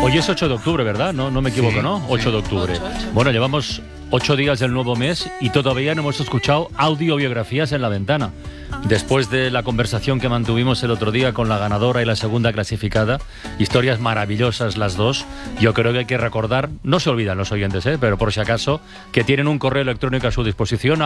Hoy es 8 de octubre, ¿verdad? No me equivoco, ¿no? 8 de octubre. Bueno, llevamos 8 días del nuevo mes y todavía no hemos escuchado audiobiografías en La Ventana. Después de la conversación que mantuvimos el otro día con la ganadora y la segunda clasificada, historias maravillosas las dos, yo creo que hay que recordar, no se olvidan los oyentes, pero por si acaso, que tienen un correo electrónico a su disposición,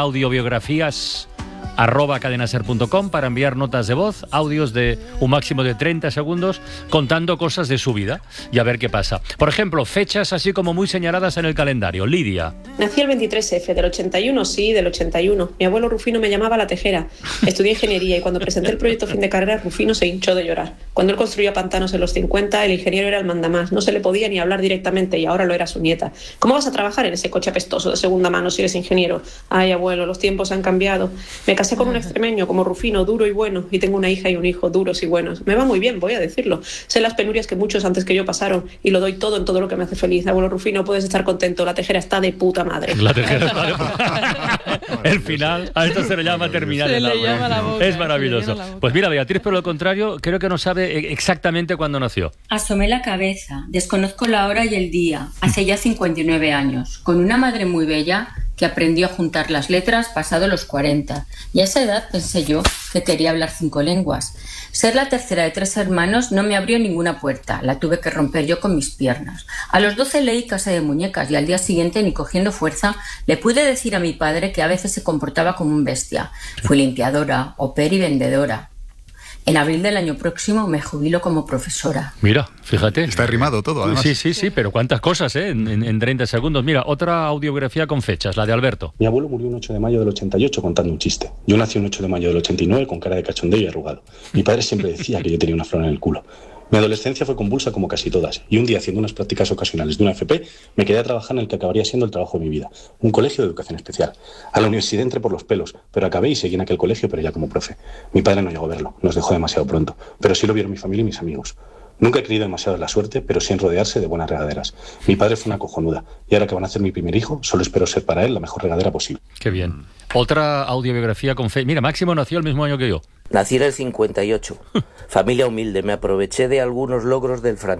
audiobiografías@cadenaser.com, para enviar notas de voz, audios de un máximo de 30 segundos, contando cosas de su vida y a ver qué pasa. Por ejemplo, fechas así como muy señaladas en el calendario. Lidia. Nací el 23F, del 81, sí, del 81. Mi abuelo Rufino me llamaba La Tejera. Estudié ingeniería y cuando presenté el proyecto fin de carrera, Rufino se hinchó de llorar. Cuando él construía pantanos en los 50, el ingeniero era el mandamás. No se le podía ni hablar directamente y ahora lo era su nieta. ¿Cómo vas a trabajar en ese coche apestoso de segunda mano si eres ingeniero? Ay, abuelo, los tiempos han cambiado. Me casé con un extremeño como Rufino, duro y bueno, y tengo una hija y un hijo duros y buenos. Me va muy bien, voy a decirlo. Sé las penurias que muchos antes que yo pasaron y lo doy todo en todo lo que me hace feliz. Abuelo Rufino, puedes estar contento. La Tejera está de puta madre. La Tejera está de puta madre. El final, a esto se le llama terminar el amor. Es maravilloso. Pues mira, Beatriz, por lo contrario, creo que no sabe exactamente cuándo nació. Asomé la cabeza, desconozco la hora y el día, hace ya 59 años, con una madre muy bella que aprendió a juntar las letras pasado los 40. Y a esa edad pensé yo que quería hablar 5 lenguas. Ser la tercera de 3 hermanos no me abrió ninguna puerta, la tuve que romper yo con mis piernas. A los 12 leí Casa de Muñecas y al día siguiente, ni cogiendo fuerza, le pude decir a mi padre que a veces se comportaba como un bestia. Fui limpiadora, au pair y vendedora. En abril del año próximo me jubilo como profesora. Mira, fíjate. Está rimado todo, además. Sí, pero cuántas cosas, en 30 segundos. Mira, otra audiografía con fechas, la de Alberto. Mi abuelo murió un 8 de mayo del 88 contando un chiste. Yo nací un 8 de mayo del 89 con cara de cachondeo y arrugado. Mi padre siempre decía que yo tenía una flor en el culo. Mi adolescencia fue convulsa como casi todas, y un día, haciendo unas prácticas ocasionales de una FP, me quedé a trabajar en el que acabaría siendo el trabajo de mi vida, un colegio de educación especial. A la universidad entré por los pelos, pero acabé y seguí en aquel colegio, pero ya como profe. Mi padre no llegó a verlo, nos dejó demasiado pronto, pero sí lo vieron mi familia y mis amigos. Nunca he creído demasiado en la suerte, pero sí en rodearse de buenas regaderas. Mi padre fue una cojonuda, y ahora que van a hacer mi primer hijo, solo espero ser para él la mejor regadera posible. Qué bien. Otra audiobiografía con fe. Mira, Máximo nació el mismo año que yo. Nací en el 58. Familia humilde. Me aproveché de algunos logros del francés.